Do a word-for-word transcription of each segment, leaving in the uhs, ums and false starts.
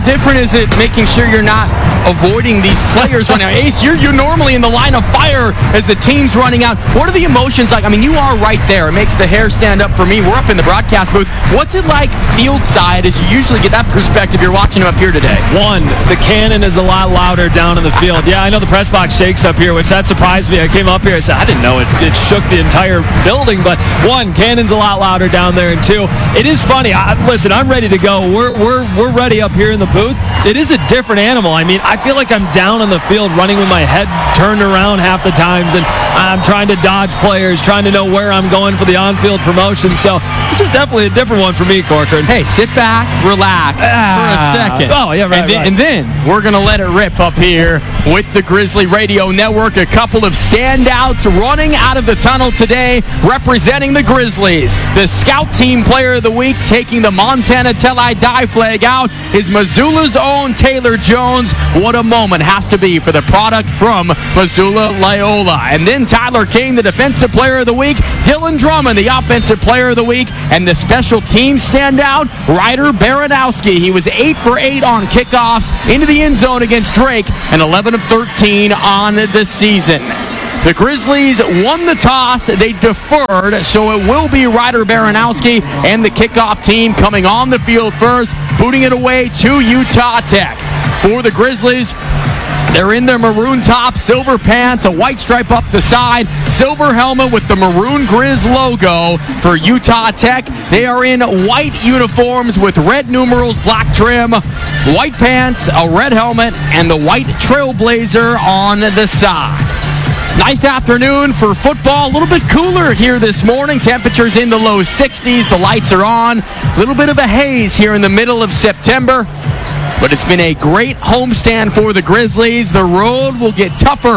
different is it making sure you're not avoiding these players right now? Ace, you're, you're normally in the line of fire as the team's running out. What are the emotions like? I mean, you are right there. It makes the hair stand up for me. We're up in the broadcast booth. What's it like field side as you usually get that perspective? You're watching them up here today. One, the cannon is a lot louder down in the field. Yeah, I know the press box shakes up here, which that surprised me. I came up here, I said, I didn't know it. It shook the entire building, but one, cannon's a lot louder down there, and two, it is funny. I, listen, I'm ready to go. We're, we're, we're ready up here in the booth. It is a different animal. I mean, I feel like I'm down on the field running with my head turned around half the times, and I'm trying to dodge players, trying to know where I'm going for the on-field promotion. So this is definitely a different one for me, Corcoran. Hey, sit back, relax ah. for a second. Oh, yeah, right, and, then, right. and then we're going to let it rip up here with the Grizzly Radio Network. A couple of standouts running out of the tunnel today representing the Grizzlies. The Scout Team Player of the Week taking the Montana Till I Die flag out is Missoula's own Taylor Jones. What a moment has to be for the product from Missoula Loyola. And then Tyler King, the Defensive Player of the Week. Dylan Drummond, the Offensive Player of the Week. And the Special Teams standout, Ryder Baranowski. He was eight for eight on kickoffs into the end zone against Drake and eleven of thirteen on the season. The Grizzlies won the toss. They deferred, so it will be Ryder Baranowski and the kickoff team coming on the field first, booting it away to Utah Tech. For the Grizzlies, they're in their maroon top, silver pants, a white stripe up the side, silver helmet with the Maroon Grizz logo. For Utah Tech, they are in white uniforms with red numerals, black trim, white pants, a red helmet, and the white Trailblazer on the side. Nice afternoon for football. A little bit cooler here this morning. Temperatures in the low sixties. The lights are on. A little bit of a haze here in the middle of September. But it's been a great homestand for the Grizzlies. The road will get tougher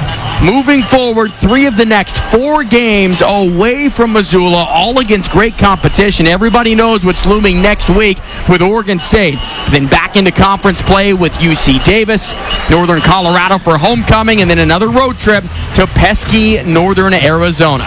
moving forward. Three of the next four games away from Missoula, all against great competition. Everybody knows what's looming next week with Oregon State. Then back into conference play with U C Davis, Northern Colorado for homecoming, and then another road trip to pesky Northern Arizona.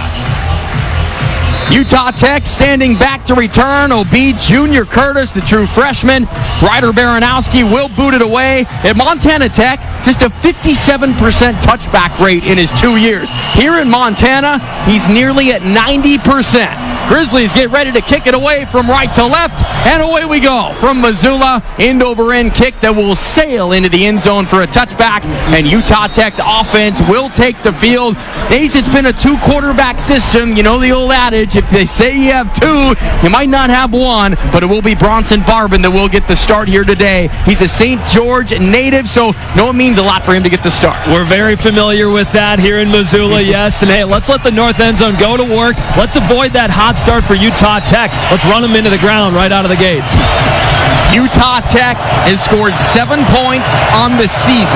Utah Tech standing back to return. O B Junior Curtis, the true freshman. Ryder Baranowski will boot it away. At Montana Tech, just a fifty-seven percent touchback rate in his two years. Here in Montana, he's nearly at ninety percent. Grizzlies get ready to kick it away from right to left, and away we go from Missoula. End-over-end kick that will sail into the end zone for a touchback, and Utah Tech's offense will take the field. Ace, it's been a two-quarterback system. You know the old adage, if they say you have two, you might not have one, but it will be Bronson Barbin that will get the start here today. He's a Saint George native, so no, it means a lot for him to get the start. We're very familiar with that here in Missoula, yes. And hey, let's let the north end zone go to work. Let's avoid that hot start for Utah Tech. Let's run them into the ground right out of the gates. Utah Tech has scored seven points on the season.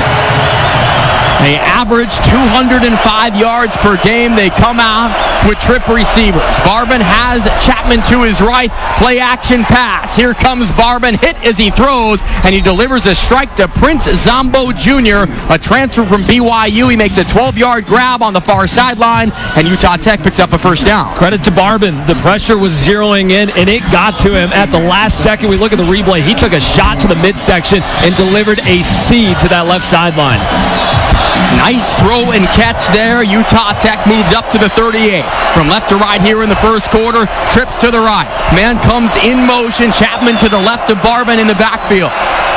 They average two hundred five yards per game. They come out with trip receivers. Barbin has Chapman to his right. Play action pass. Here comes Barbin. Hit as he throws, and he delivers a strike to Prince Zombo Junior, a transfer from B Y U. He makes a twelve-yard grab on the far sideline, and Utah Tech picks up a first down. Credit to Barbin. The pressure was zeroing in, and it got to him at the last second. We look at the replay. He took a shot to the midsection and delivered a C to that left sideline. Nice throw and catch there. Utah Tech moves up to the thirty-eight. From left to right here in the first quarter. Trips to the right. Man comes in motion. Chapman to the left of Barbin in the backfield.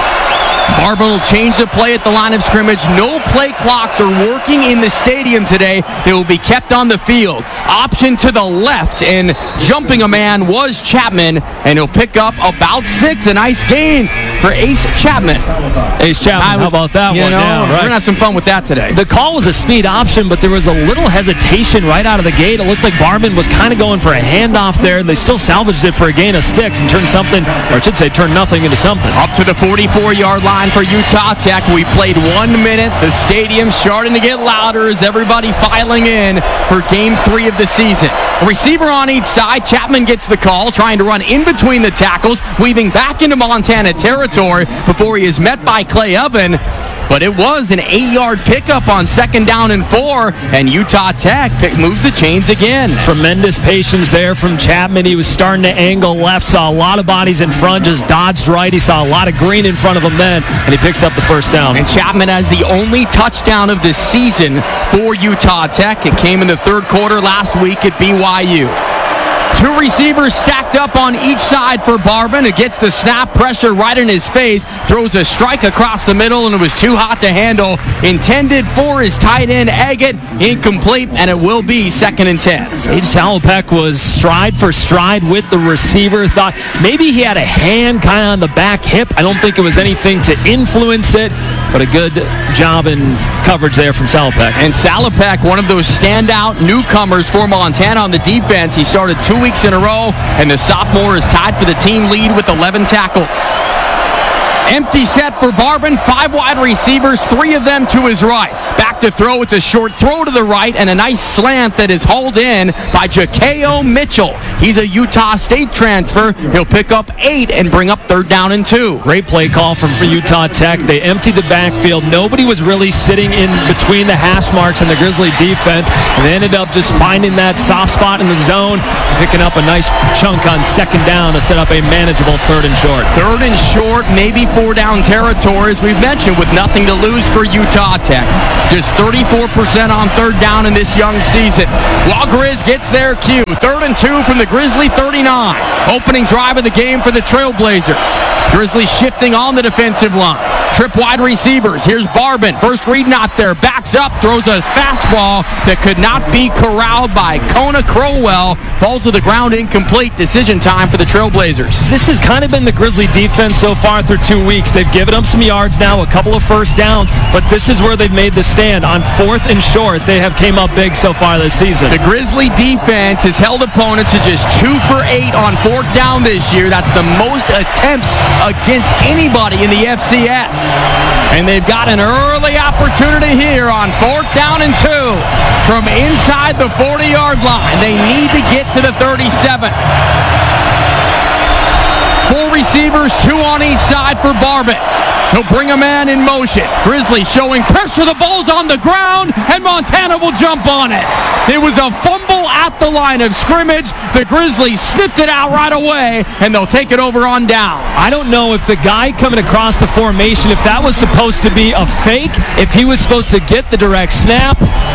Barbin will change the play at the line of scrimmage. No play clocks are working in the stadium today. They will be kept on the field. Option to the left, and jumping a man was Chapman, and he'll pick up about six. A nice gain for Ace Chapman. Ace Chapman, was, how about that you one? Know, yeah, right. We're going to have some fun with that today. The call was a speed option, but there was a little hesitation right out of the gate. It looked like Barbin was kind of going for a handoff there, and they still salvaged it for a gain of six and turned something, or I should say turned nothing into something. Up to the forty-four-yard line for Utah Tech. We played one minute. The stadium's starting to get louder as everybody filing in for game three of the season. A receiver on each side. Chapman gets the call, trying to run in between the tackles, weaving back into Montana territory before he is met by Clay Oven. but it was an eight-yard pickup on second down and four, and Utah Tech pick, moves the chains again. Tremendous patience there from Chapman. He was starting to angle left, saw a lot of bodies in front, just dodged right. He saw a lot of green in front of him then, and he picks up the first down. And Chapman has the only touchdown of the season for Utah Tech. It came in the third quarter last week at B Y U. Two receivers stacked up on each side for Barban. It gets the snap, pressure right in his face, throws a strike across the middle, and it was too hot to handle. Intended for his tight end, Agate, incomplete, and it will be second and ten. Sage Salopek was stride for stride with the receiver. Thought maybe he had a hand kind of on the back hip. I don't think it was anything to influence it, but a good job in coverage there from Salopek. And Salopek, one of those standout newcomers for Montana on the defense. He started two weeks in a row, and the sophomore is tied for the team lead with eleven tackles. Empty set for Barban, five wide receivers, three of them to his right. Back to throw, it's a short throw to the right, and a nice slant that is hauled in by Jakeo Mitchell. He's a Utah State transfer. He'll pick up eight and bring up third down and two. Great play call from Utah Tech. They emptied the backfield. Nobody was really sitting in between the hash marks and the Grizzly defense, and they ended up just finding that soft spot in the zone, picking up a nice chunk on second down to set up a manageable third and short. Third and short, maybe four down territory, as we've mentioned, with nothing to lose for Utah Tech. Just thirty-four percent on third down in this young season. While Grizz gets their cue. Third and two from the Grizzly thirty-nine. Opening drive of the game for the Trailblazers. Grizzlies shifting on the defensive line. Trip wide receivers. Here's Barban. First read not there. Backs up. Throws a fastball that could not be corralled by Kona Crowell. Falls to the ground incomplete. Decision time for the Trailblazers. This has kind of been the Grizzly defense so far through two weeks. They've given up some yards now, a couple of first downs, but this is where they've made the stand. On fourth and short, they have came up big so far this season. The Grizzly defense has held opponents to just two for eight on fourth down this year. That's the most attempts against anybody in the F C S. And they've got an early opportunity here on fourth down and two from inside the forty-yard line. They need to get to the thirty-seven. Four receivers, two on each side for Barban. He'll bring a man in motion. Grizzlies showing pressure. The ball's on the ground, and Montana will jump on it. It was a fumble at the line of scrimmage. The Grizzlies sniffed it out right away, and they'll take it over on down. I don't know if the guy coming across the formation, if that was supposed to be a fake, if he was supposed to get the direct snap.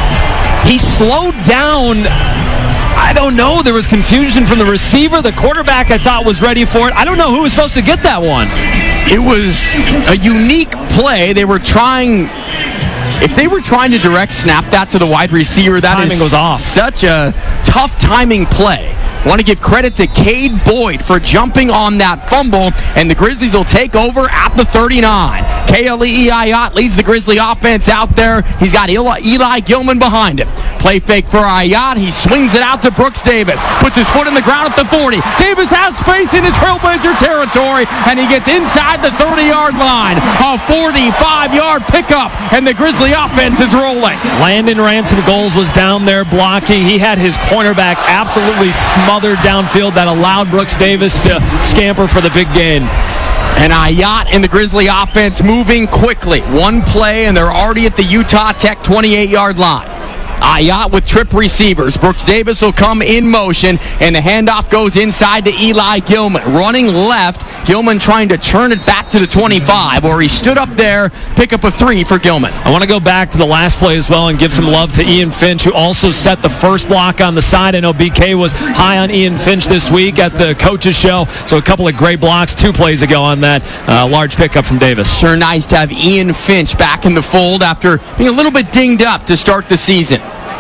He slowed down. I don't know. There was confusion from the receiver. The quarterback, I thought, was ready for it. I don't know who was supposed to get that one. It was a unique play. They were trying... If they were trying to direct snap that to the wide receiver, that timing is was off. Such a tough timing play. Want to give credit to Cade Boyd for jumping on that fumble, and the Grizzlies will take over at the thirty-nine. Kale Ayat leads the Grizzly offense out there. He's got Eli, Eli Gilman behind him. Play fake for Ayat. He swings it out to Brooks Davis. Puts his foot in the ground at the forty. Davis has space in the Trailblazer territory, and he gets inside the thirty-yard line. A forty-five-yard pickup, and the Grizzly offense is rolling. Landon Ransom Goals was down there blocking. He had his cornerback absolutely smothered downfield. That allowed Brooks Davis to scamper for the big gain. And Ayat and the Grizzly offense moving quickly. One play, and they're already at the Utah Tech twenty-eight-yard line. Ayat with trip receivers. Brooks Davis will come in motion, and the handoff goes inside to Eli Gilman. Running left, Gilman trying to turn it back to the twenty-five, where he stood up there, pick up a three for Gilman. I want to go back to the last play as well and give some love to Ian Finch, who also set the first block on the side. I know B K was high on Ian Finch this week at the coaches show, so a couple of great blocks two plays ago on that uh, large pickup from Davis. Sure nice to have Ian Finch back in the fold after being a little bit dinged up to start the season.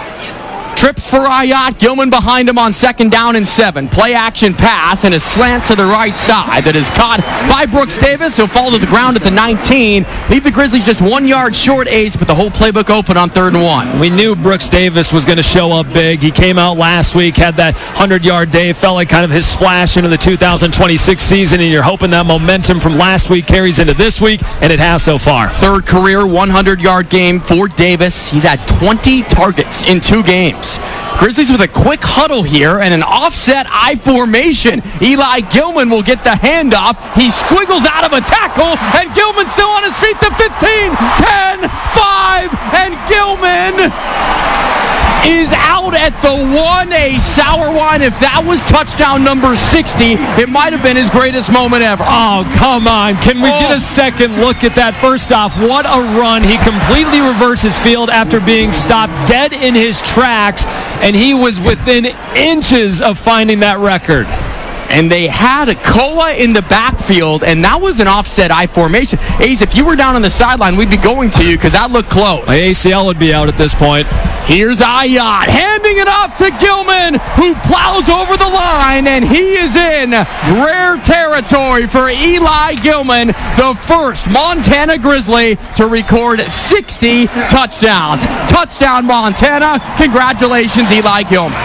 Trips for Ayat. Gilman behind him on second down and seven. Play action pass and a slant to the right side that is caught by Brooks Davis. He'll fall to the ground at the nineteen. Leave the Grizzlies just one yard short, Ace, but the whole playbook open on third and one. We knew Brooks Davis was going to show up big. He came out last week, had that hundred-yard day. Felt like kind of his splash into the two thousand twenty-six season, and you're hoping that momentum from last week carries into this week, and it has so far. Third career hundred-yard game for Davis. He's had twenty targets in two games. this. Grizzlies with a quick huddle here and an offset I formation. Eli Gilman will get the handoff. He squiggles out of a tackle, and Gilman still on his feet. The fifteen, ten, five, and Gilman is out at the one. A sour wine. If that was touchdown number sixty, it might have been his greatest moment ever. Oh, come on. Can we Oh. get a second look at that? First off, what a run. He completely reverses field after being stopped dead in his tracks, and he was within inches of finding that record. And they had a Koa in the backfield, and that was an offset I formation. Ace, if you were down on the sideline, we'd be going to you because that looked close. My A C L would be out at this point. Here's Ayat handing it off to Gilman, who plows over the line, and he is in rare territory for Eli Gilman, the first Montana Grizzly to record sixty touchdowns. Touchdown, Montana. Congratulations, Eli Gilman.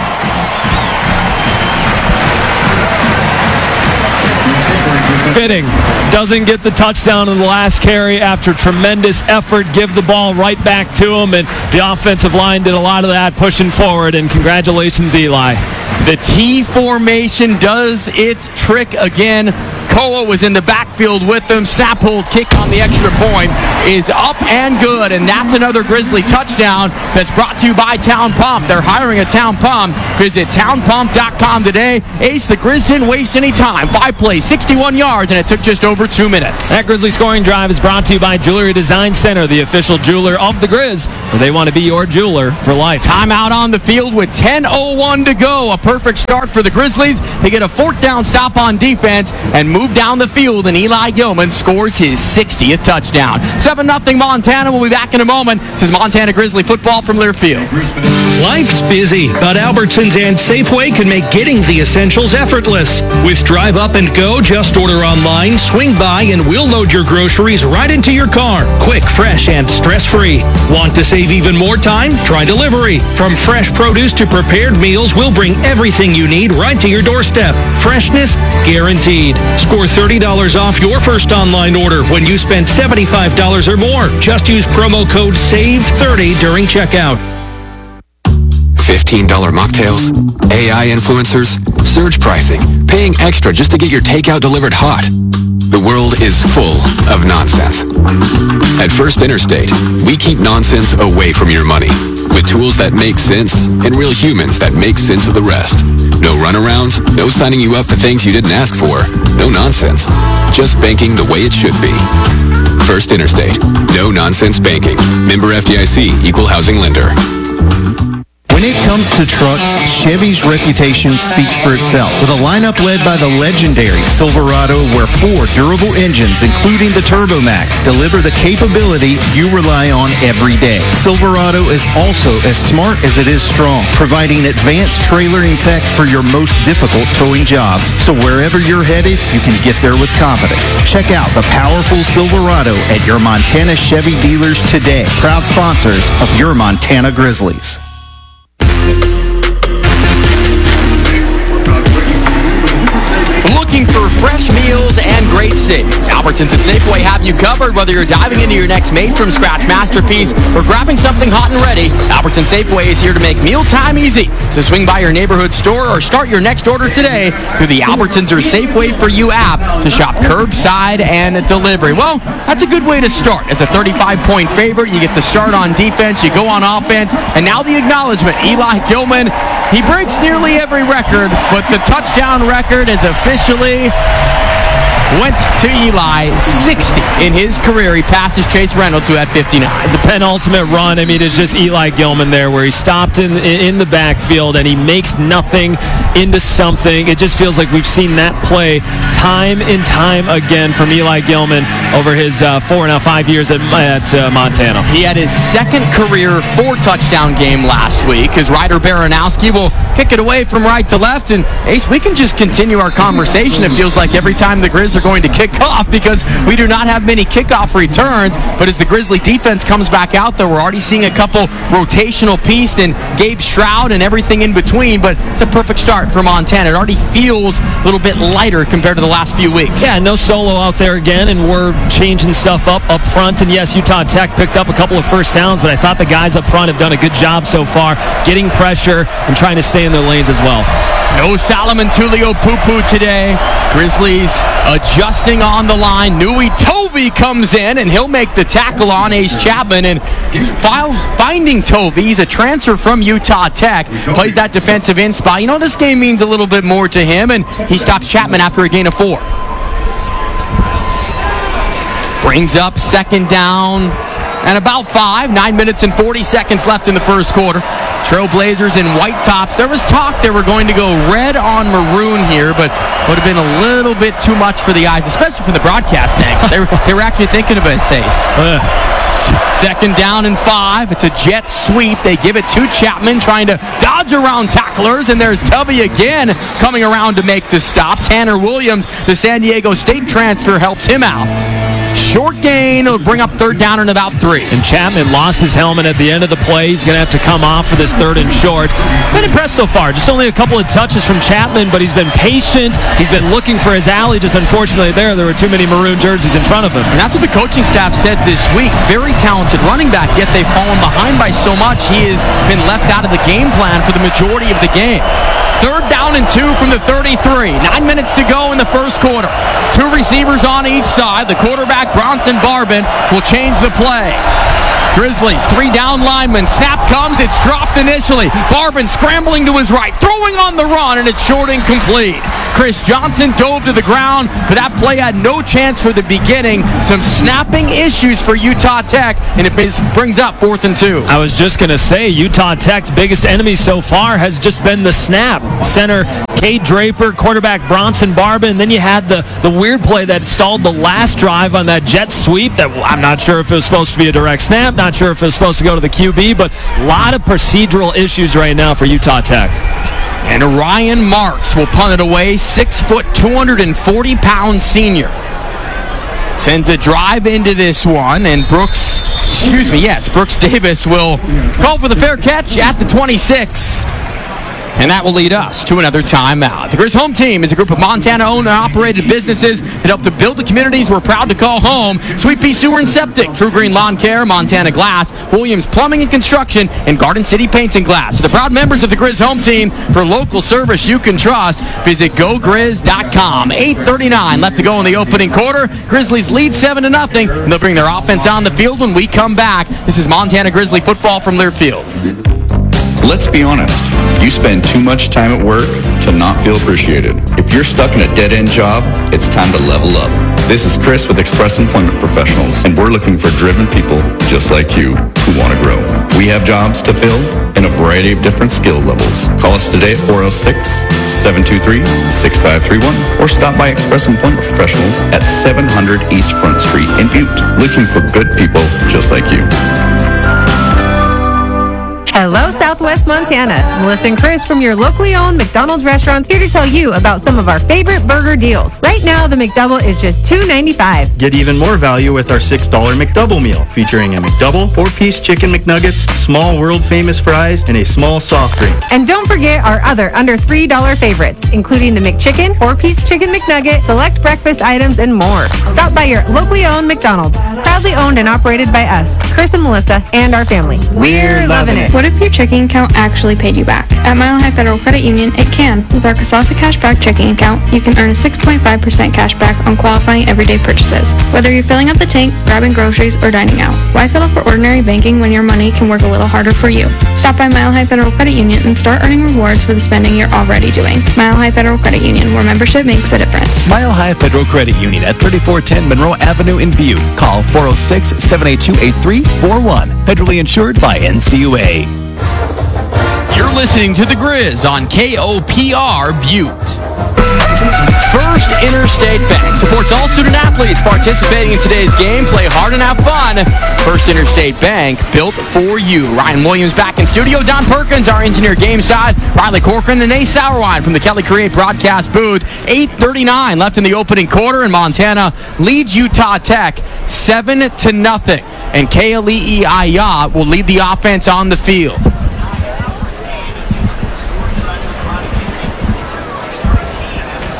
Fitting. Doesn't get the touchdown in the last carry after tremendous effort. Give the ball right back to him, and the offensive line did a lot of that pushing forward, and congratulations, Eli. The T formation does its trick again. Koa was in the backfield with them. Snap, hold, kick on the extra point is up and good, and that's another Grizzly touchdown that's brought to you by Town Pump. They're hiring a Town Pump. Visit town pump dot com today. Ace, the Grizz didn't waste any time. Five plays, sixty-one yards, and it took just over two minutes. That Grizzly scoring drive is brought to you by Jewelry Design Center, the official jeweler of the Grizz, where they want to be your jeweler for life. Timeout on the field with ten oh one to go. A perfect start for the Grizzlies. They get a fourth down stop on defense and move down the field, and Eli Gilman scores his sixtieth touchdown. seven nothing Montana. We'll be back in a moment. This is Montana Grizzly football from Learfield. Life's busy, but Albertsons and Safeway can make getting the essentials effortless. With Drive Up and Go, just order online, swing by, and we'll load your groceries right into your car. Quick, fresh, and stress-free. Want to save even more time? Try delivery. From fresh produce to prepared meals, we'll bring everything you need right to your doorstep. Freshness guaranteed. Score thirty dollars off your first online order when you spend seventy-five dollars or more. Just use promo code SAVE thirty during checkout. fifteen dollars mocktails, A I influencers, surge pricing, paying extra just to get your takeout delivered hot. The world is full of nonsense. At First Interstate, we keep nonsense away from your money with tools that make sense and real humans that make sense of the rest. No runarounds, no signing you up for things you didn't ask for, no nonsense. Just banking the way it should be. First Interstate. No nonsense banking. Member F D I C, Equal Housing Lender. When it comes to trucks, Chevy's reputation speaks for itself. With a lineup led by the legendary Silverado, where four durable engines, including the TurboMax, deliver the capability you rely on every day. Silverado is also as smart as it is strong, providing advanced trailering tech for your most difficult towing jobs. So wherever you're headed, you can get there with confidence. Check out the powerful Silverado at your Montana Chevy dealers today. Proud sponsors of your Montana Grizzlies. Looking for fresh meals and great savings? Albertsons and Safeway have you covered. Whether you're diving into your next made-from-scratch masterpiece or grabbing something hot and ready, Albertsons Safeway is here to make mealtime easy. So swing by your neighborhood store or start your next order today through the Albertsons or Safeway for You app to shop curbside and delivery. Well, that's a good way to start. As a thirty-five point favorite, you get the start on defense, you go on offense, and now the acknowledgement. Eli Gilman, he breaks nearly every record, but the touchdown record is officially went to Eli. sixty in his career. He passes Chase Reynolds, who had fifty-nine. The penultimate run, I mean, it's just Eli Gilman there, where he stopped in in the backfield and he makes nothing into something. It just feels like we've seen that play time and time again from Eli Gilman over his uh, four and a five years at, at uh, Montana. He had his second career four-touchdown game last week. His Ryder Baranowski will kick it away from right to left. And, Ace, we can just continue our conversation. It feels like every time the Grizz are going to kick off, because we do not have many kickoff returns. But as the Grizzly defense comes back out there, we're already seeing a couple rotational pieces and Gabe Stroud and everything in between. But it's a perfect start start for Montana. It already feels a little bit lighter compared to the last few weeks. Yeah, no solo out there again, and we're changing stuff up up front. And yes, Utah Tech picked up a couple of first downs, but I thought the guys up front have done a good job so far, getting pressure and trying to stay in their lanes as well. No Solomon Tuliaupupu today. Grizzlies adjusting on the line. Nui Tovey comes in, and he'll make the tackle on Ace Chapman. And finding Tovey, he's a transfer from Utah Tech, plays that defensive end spot. You know, this game means a little bit more to him, and he stops Chapman after a gain of four. Brings up second down and about five. Nine minutes and forty seconds left in the first quarter. Trailblazers in white tops. There was talk they were going to go red on maroon here, but would have been a little bit too much for the eyes, especially from the broadcast angle. They were, they were actually thinking of it, Ace. Second down and five. It's a jet sweep. They give it to Chapman, trying to dodge around tacklers, and there's Tubby again coming around to make the stop. Tanner Williams, the San Diego State transfer, helps him out. Short gain. It'll bring up third down and about three. And Chapman lost his helmet at the end of the play. He's going to have to come off for this third and short. Been impressed so far. Just only a couple of touches from Chapman, but he's been patient. He's been looking for his alley. Just unfortunately there, there were too many maroon jerseys in front of him. And that's what the coaching staff said this week. Very talented running back, yet they've fallen behind by so much. He has been left out of the game plan for the majority of the game. Third down and two from the thirty-three. Nine minutes to go in the first quarter. Two receivers on each side. The quarterback, Bronson Barbin, will change the play. Grizzlies, three down linemen. Snap comes. It's dropped initially. Barbin scrambling to his right, throwing on the run, and it's short and complete. Chris Johnson dove to the ground, but that play had no chance for the beginning. Some snapping issues for Utah Tech, and it brings up fourth and two. I was just going to say, Utah Tech's biggest enemy so far has just been the snap. Center Cade Draper, quarterback Bronson Barbin. Then you had the, the weird play that stalled the last drive on that jet sweep that I'm not sure if it was supposed to be a direct snap, not sure if it was supposed to go to the Q B, but a lot of procedural issues right now for Utah Tech. And Ryan Marks will punt it away, six foot, two hundred forty pound senior. Sends a drive into this one, and Brooks, excuse me, yes, Brooks Davis will call for the fair catch at the twenty-six. And that will lead us to another timeout. The Grizz Home Team is a group of Montana-owned and operated businesses that help to build the communities we're proud to call home. Sweet Pea Sewer and Septic, True Green Lawn Care, Montana Glass, Williams Plumbing and Construction, and Garden City Paints and Glass. So the proud members of the Grizz Home Team, for local service you can trust, visit go grizz dot com. eight thirty-nine left to go in the opening quarter. Grizzlies lead seven to nothing, and they'll bring their offense on the field when we come back. This is Montana Grizzly football from Learfield. Let's be honest, you spend too much time at work to not feel appreciated. If you're stuck in a dead-end job, it's time to level up. This is Chris with Express Employment Professionals, and we're looking for driven people just like you who want to grow. We have jobs to fill in a variety of different skill levels. Call us today at four oh six, seven two three, six five three one or stop by Express Employment Professionals at seven hundred East Front Street in Butte, looking for good people just like you. Hello, Southwest Montana. Melissa and Chris from your locally owned McDonald's restaurants here to tell you about some of our favorite burger deals. Right now, the McDouble is just two ninety-five. Get even more value with our six dollar McDouble meal, featuring a McDouble, four-piece chicken McNuggets, small world-famous fries, and a small soft drink. And don't forget our other under three dollar favorites, including the McChicken, four-piece chicken McNugget, select breakfast items, and more. Stop by your locally owned McDonald's, proudly owned and operated by us, Chris and Melissa, and our family. We're loving it. What if your checking account actually paid you back? At Mile High Federal Credit Union, it can. With our Casasa Cashback checking account, you can earn a six point five percent cash back on qualifying everyday purchases. Whether you're filling up the tank, grabbing groceries, or dining out, why settle for ordinary banking when your money can work a little harder for you? Stop by Mile High Federal Credit Union and start earning rewards for the spending you're already doing. Mile High Federal Credit Union, where membership makes a difference. Mile High Federal Credit Union at thirty-four ten Monroe Avenue in Butte. Call four oh six, seven eight two, eight three four one. Federally insured by N C U A. You're listening to The Grizz on K O P R Butte. First Interstate Bank supports all student athletes participating in today's game. Play hard and have fun. First Interstate Bank, built for you. Ryan Williams back in studio. Don Perkins, our engineer game side. Riley Corcoran and Ace Sauerwein from the Kelly Create broadcast booth. eight thirty-nine left in the opening quarter, and Montana leads Utah Tech seven to nothing. And Kaeli'i Ayat will lead the offense on the field.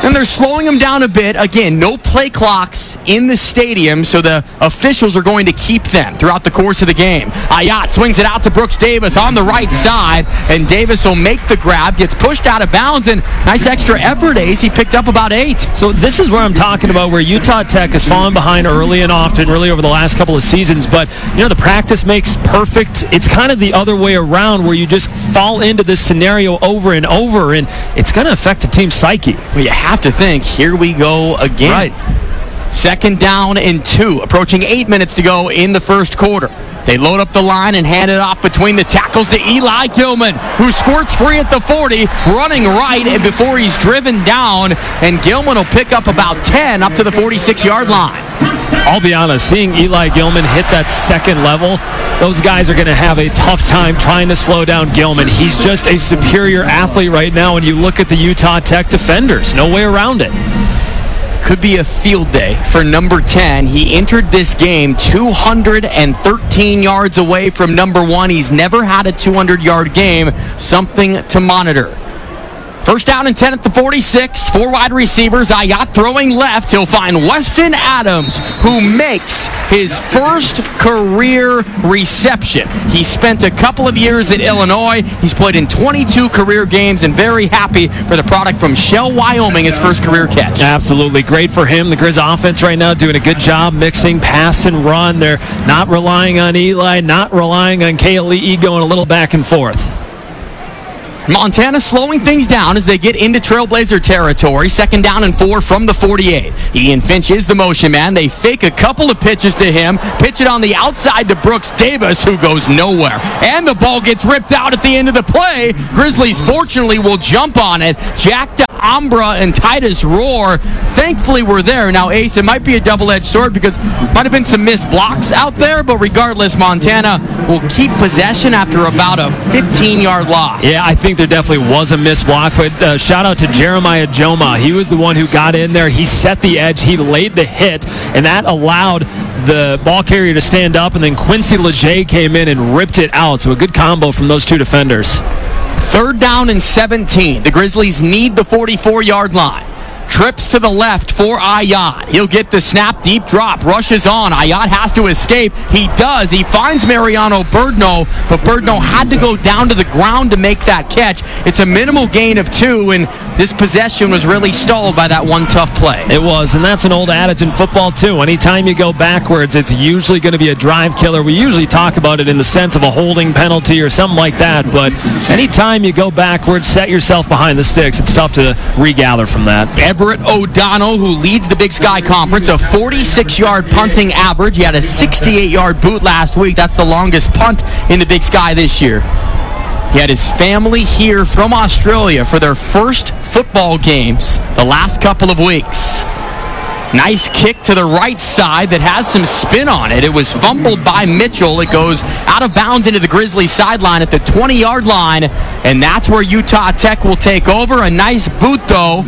And they're slowing them down a bit. Again, no play clocks in the stadium, so the officials are going to keep them throughout the course of the game. Aiyat swings it out to Brooks Davis on the right side, and Davis will make the grab, gets pushed out of bounds, and nice extra effort, Ace. He picked up about eight. So this is where I'm talking about where Utah Tech has fallen behind early and often, really over the last couple of seasons. But, you know, the practice makes perfect. It's kind of the other way around where you just fall into this scenario over and over, and it's going to affect the team's psyche. Well, you have to think, here we go again. Right. Second down and two, approaching eight minutes to go in the first quarter. They load up the line and hand it off between the tackles to Eli Gilman, who squirts free at the forty, running right and before he's driven down, and Gilman will pick up about ten up to the forty-six-yard line. I'll be honest, seeing Eli Gilman hit that second level, those guys are going to have a tough time trying to slow down Gilman. He's just a superior athlete right now when you look at the Utah Tech defenders. No way around it. Could be a field day for number ten. He entered this game two hundred thirteen yards away from number one. He's never had a two hundred-yard game. Something to monitor. First down and ten at the forty-six. Four wide receivers. Aiyat throwing left. He'll find Weston Adams, who makes his first career reception. He spent a couple of years at Illinois. He's played in twenty-two career games and very happy for the product from Shell, Wyoming, his first career catch. Absolutely. Great for him. The Grizz offense right now doing a good job mixing pass and run. They're not relying on Eli, not relying on Kale Lee, going a little back and forth. Montana slowing things down as they get into Trailblazer territory. Second down and four from the forty-eight. Ian Finch is the motion man. They fake a couple of pitches to him. Pitch it on the outside to Brooks Davis, who goes nowhere. And the ball gets ripped out at the end of the play. Grizzlies fortunately will jump on it. Jack Ambra and Titus Rohr thankfully were there. Now, Ace, it might be a double-edged sword because might have been some missed blocks out there, but regardless, Montana will keep possession after about a fifteen-yard loss. Yeah, I think there definitely was a missed block, but uh, shout out to Jeremiah Joma. He was the one who got in there. He set the edge. He laid the hit, and that allowed the ball carrier to stand up, and then Quincy Leger came in and ripped it out. So a good combo from those two defenders. Third down and seventeen. The Grizzlies need the forty-four-yard line. Trips to the left for Aiyat. He'll get the snap, deep drop, rushes on. Aiyat has to escape. He does. He finds Mariano Birdno, but Birdno had to go down to the ground to make that catch. It's a minimal gain of two, and this possession was really stalled by that one tough play. It was, and that's an old adage in football, too. Anytime you go backwards, it's usually going to be a drive killer. We usually talk about it in the sense of a holding penalty or something like that, but anytime you go backwards, set yourself behind the sticks, it's tough to regather from that. Everett O'Donnell, who leads the Big Sky Conference, a forty-six-yard punting average. He had a sixty-eight-yard boot last week. That's the longest punt in the Big Sky this year. He had his family here from Australia for their first football games the last couple of weeks. Nice kick to the right side that has some spin on it. It was fumbled by Mitchell. It goes out of bounds into the Grizzlies sideline at the twenty-yard line, and that's where Utah Tech will take over. A nice boot, though,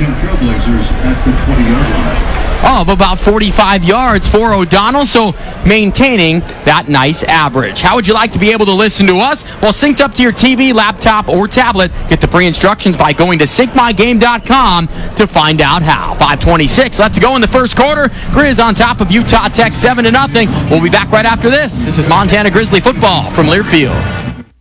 of about forty-five yards for O'Donnell, so maintaining that nice average. How would you like to be able to listen to us? Well, synced up to your T V, laptop, or tablet. Get the free instructions by going to sync my game dot com to find out how. five twenty-six left to go in the first quarter. Grizz on top of Utah Tech seven to nothing. We'll be back right after this. This is Montana Grizzly football from Learfield.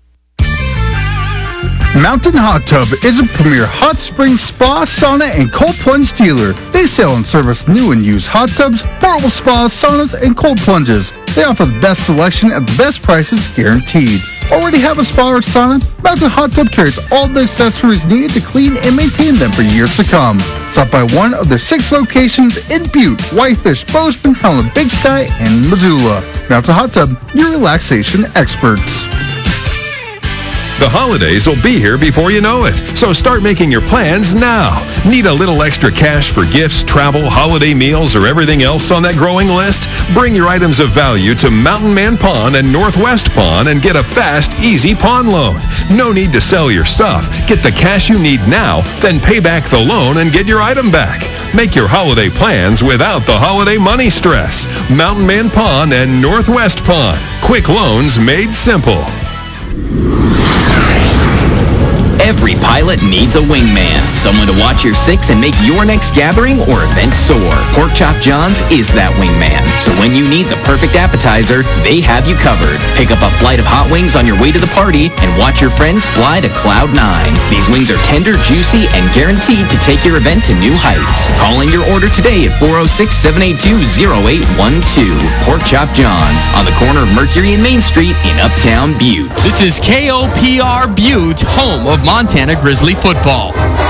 Mountain Hot Tub is a premier hot spring spa, sauna, and cold plunge dealer. They sell and service new and used hot tubs, portable spas, saunas, and cold plunges. They offer the best selection at the best prices guaranteed. Already have a spa or sauna? Mountain Hot Tub carries all the accessories needed to clean and maintain them for years to come. Stop by one of their six locations in Butte, Whitefish, Bozeman, Helen, Big Sky, and Missoula. Mountain Hot Tub, your relaxation experts. The holidays will be here before you know it, so start making your plans now. Need a little extra cash for gifts, travel, holiday meals, or everything else on that growing list? Bring your items of value to Mountain Man Pawn and Northwest Pawn and get a fast, easy pawn loan. No need to sell your stuff. Get the cash you need now, then pay back the loan and get your item back. Make your holiday plans without the holiday money stress. Mountain Man Pawn and Northwest Pawn. Quick loans made simple. Every pilot needs a wingman, someone to watch your six and make your next gathering or event soar. Pork Chop John's is that wingman. So when you need the perfect appetizer, they have you covered. Pick up a flight of hot wings on your way to the party and watch your friends fly to Cloud nine. These wings are tender, juicy, and guaranteed to take your event to new heights. Call in your order today at four oh six, seven eight two, oh eight one two. Pork Chop John's on the corner of Mercury and Main Street in Uptown Butte. This is K O P R Butte, home of Montana Grizzly football.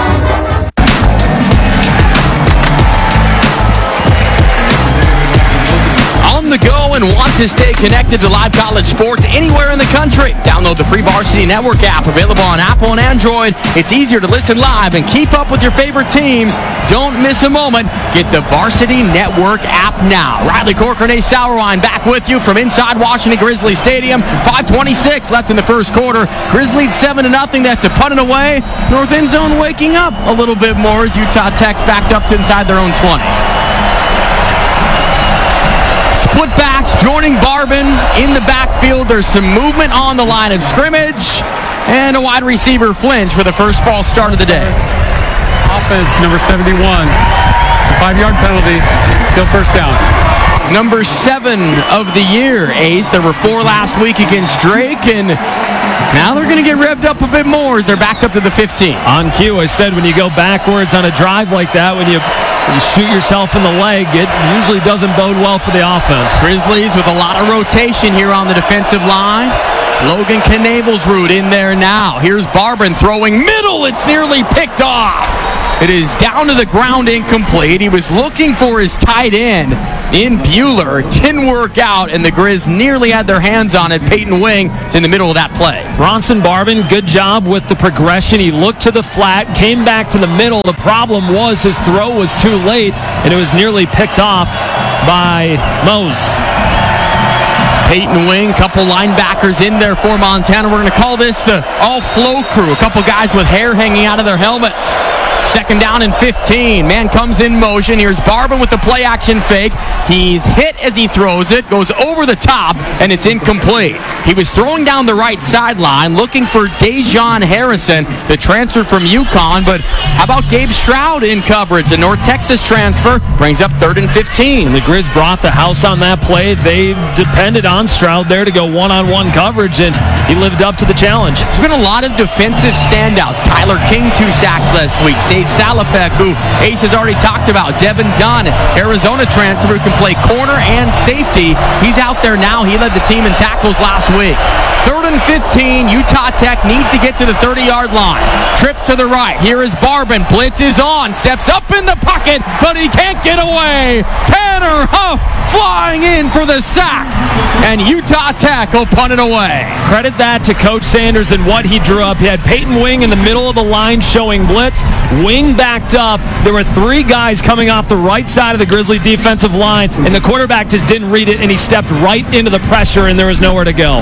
On the go and want to stay connected to live college sports anywhere in the country? Download the free Varsity Network app, available on Apple and Android. It's easier to listen live and keep up with your favorite teams. Don't miss a moment. Get the Varsity Network app now. Riley Corcoran, Ace Sauerwein back with you from inside Washington Grizzly Stadium. five twenty-six left in the first quarter. Grizzlies seven to nothing. They have to punt it away. North end zone waking up a little bit more as Utah Tech's backed up to inside their own twenty. Split backs joining Barbin in the backfield. There's some movement on the line of scrimmage. And a wide receiver flinch for the first false start of the day. Offense, number seventy-one. It's a five-yard penalty. Still first down. Number seven of the year, Ace. There were four last week against Drake, and now they're going to get revved up a bit more as they're backed up to the fifteen. On cue, I said when you go backwards on a drive like that, when you, when you shoot yourself in the leg, it usually doesn't bode well for the offense. Grizzlies with a lot of rotation here on the defensive line. Logan Knablesrud in there now. Here's Barbin throwing middle. It's nearly picked off. It is down to the ground, incomplete. He was looking for his tight end in Bueller. Didn't work out, and the Grizz nearly had their hands on it. Peyton Wing is in the middle of that play. Bronson Barbin, good job with the progression. He looked to the flat, came back to the middle. The problem was his throw was too late, and it was nearly picked off by Mose. Peyton Wing, couple linebackers in there for Montana. We're going to call this the all-flow crew. A couple guys with hair hanging out of their helmets. Second down and fifteen. Man comes in motion. Here's Barbin with the play-action fake. He's hit as he throws it, goes over the top, and it's incomplete. He was throwing down the right sideline, looking for Dejon Harrison, the transfer from UConn. But how about Gabe Stroud in coverage? The North Texas transfer brings up third and fifteen. The Grizz brought the house on that play. They depended on Stroud there to go one-on-one coverage, and he lived up to the challenge. There's been a lot of defensive standouts. Tyler King, two sacks last week. Sage Salopek, who Ace has already talked about. Devin Dunn, Arizona transfer, who can play corner and safety. He's out there now. He led the team in tackles last week. Third and fifteen. Utah Tech needs to get to the thirty-yard line. Trip to the right. Here is Barbin. Blitz is on. Steps up in the pocket, but he can't get away. Tanner Huff flying in for the sack. And Utah Tech will punt it away. Credit that to Coach Sanders and what he drew up. He had Peyton Wing in the middle of the line showing blitz. Wing backed up. There were three guys coming off the right side of the Grizzly defensive line, and the quarterback just didn't read it, and he stepped right into the pressure, and there was nowhere to go.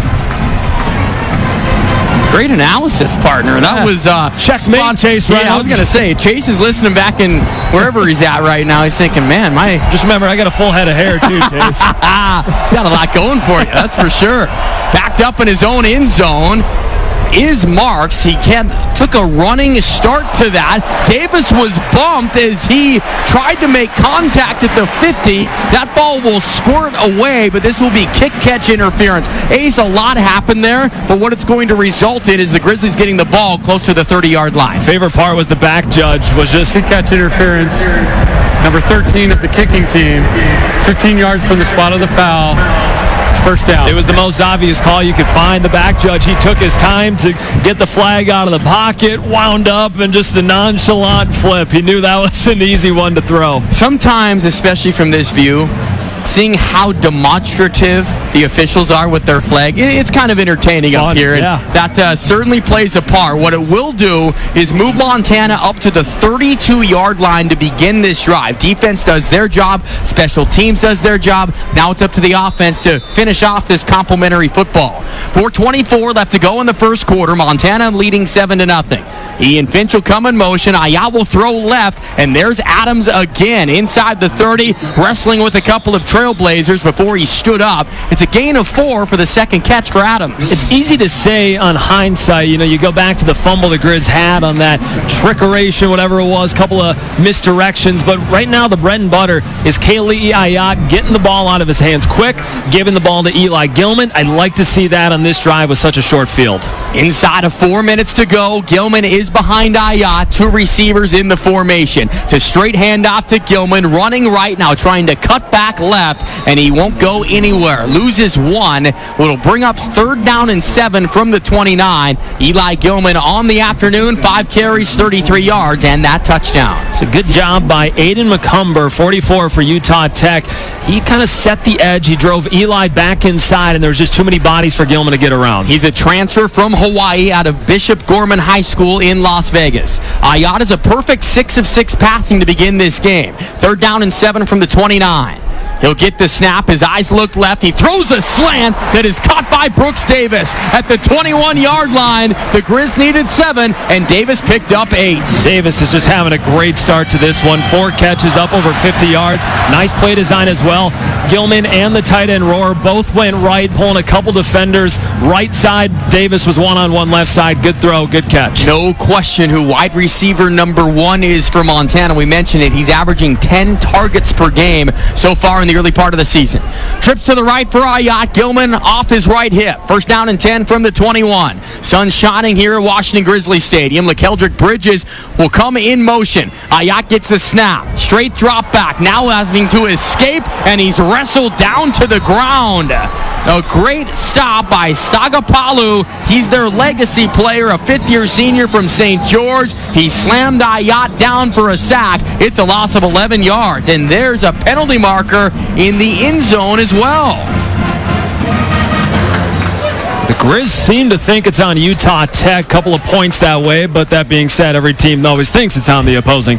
Great analysis, partner. That yeah. was uh, checkmate, spot- Chase Reynolds. Yeah, I was going to say, Chase is listening back in wherever he's at right now. He's thinking, man, my... Just remember, I got a full head of hair, too, Chase. He's got a lot going for you, that's for sure. Backed up in his own end zone is Marks. He can, took a running start to that. Davis was bumped as he tried to make contact at the fifty. That ball will squirt away, but this will be kick-catch interference. Ace, a lot happened there, but what it's going to result in is the Grizzlies getting the ball close to the thirty-yard line. Favorite part was the back judge was just kick-catch interference. Number thirteen of the kicking team. fifteen yards from the spot of the foul. First down. It was the most obvious call you could find. The back judge, he took his time to get the flag out of the pocket, wound up, and just a nonchalant flip. He knew that was an easy one to throw. Sometimes, especially from this view, seeing how demonstrative the officials are with their flag, it's kind of entertaining Fun, up here. yeah. And that uh, certainly plays a part. What it will do is move Montana up to the thirty-two-yard line to begin this drive. Defense does their job. Special teams does their job. Now it's up to the offense to finish off this complimentary football. four twenty-four left to go in the first quarter. Montana leading seven to nothing. Ian Finch will come in motion. Ayala will throw left, and there's Adams again inside the thirty, wrestling with a couple of Trailblazers before he stood up. It's a gain of four for the second catch for Adams. It's easy to say on hindsight. You know, you go back to the fumble the Grizz had on that trickeration, whatever it was, couple of misdirections. But right now, the bread and butter is Kaylee Ayat getting the ball out of his hands quick, giving the ball to Eli Gilman. I'd like to see that on this drive with such a short field. Inside of four minutes to go, Gilman is behind Ayat, two receivers in the formation. To straight handoff to Gilman, running right now, trying to cut back left, and he won't go anywhere. Loses one. It'll bring up third down and seven from the twenty-nine. Eli Gilman on the afternoon, five carries, thirty-three yards, and that touchdown. It's a good job by Aiden McCumber, forty-four for Utah Tech. He kind of set the edge. He drove Eli back inside, and there was just too many bodies for Gilman to get around. He's a transfer from Hawaii out of Bishop Gorman High School in Las Vegas. Ayat is a perfect six of six passing to begin this game. Third down and seven from the twenty-nine. He'll get the snap. His eyes look left. He throws a slant that is caught by Brooks Davis at the twenty-one-yard line. The Grizz needed seven, and Davis picked up eight. Davis is just having a great start to this one. Four catches, up over fifty yards. Nice play design as well. Gilman and the tight end Rohr both went right, pulling a couple defenders. Right side, Davis was one-on-one left side. Good throw, good catch. No question who wide receiver number one is for Montana. We mentioned it. He's averaging ten targets per game so far in the early part of the season. Trips to the right for Ayat. Gilman off his right hip. First down and ten from the twenty-one. Sun shining here at Washington Grizzly Stadium. LaKeldrick Bridges will come in motion. Ayat gets the snap. Straight drop back. Now having to escape, and he's wrestled down to the ground. A great stop by Sagapalu. He's their legacy player, a fifth-year senior from Saint George. He slammed Ayat down for a sack. It's a loss of eleven yards, and there's a penalty marker in the end zone as well. The Grizz seem to think it's on Utah Tech. Couple of points that way, but that being said, every team always thinks it's on the opposing